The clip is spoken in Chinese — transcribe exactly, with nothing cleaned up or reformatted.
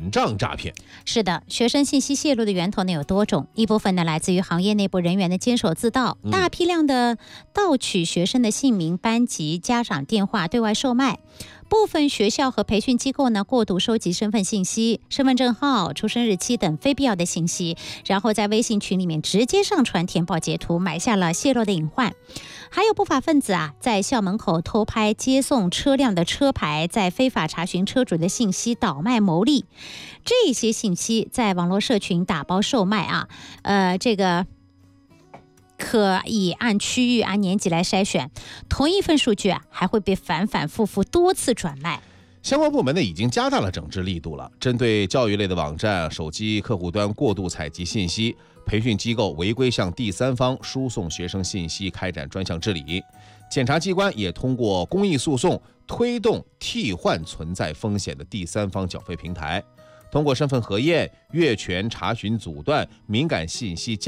转账诈骗。 是的，学生信息泄露的源头呢有多种，一部分呢来自于行业内部人员的监守自盗，大批量的盗取学生的姓名、班级、家长电话对外售卖。部分学校和培训机构呢，过度收集身份信息、身份证号、出生日期等非必要的信息，然后在微信群里面直接上传填报截图，埋下了泄露的隐患。还有不法分子啊，在校门口偷拍接送车辆的车牌，在非法查询车主的信息，倒卖牟利。这些信息在网络社群打包售卖啊，呃，这个。可以按区域、按年级来筛选，同一份数据啊，还会被反反复复多次转卖。 相关部门呢已经加大了整治力度了，针对教育类的网站、手机客户端过度采集信息，培训机构违规向第三方输送学生信息，开展专项治理。检察机关也通过公益诉讼推动替换存在风险的第三方缴费平台，通过身份核验、越权查询阻断敏感信息